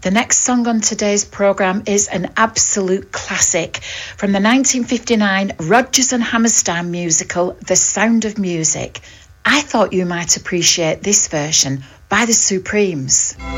The next song on today's programme is an absolute classic from the 1959 Rodgers and Hammerstein musical, The Sound of Music. I thought you might appreciate this version by the Supremes.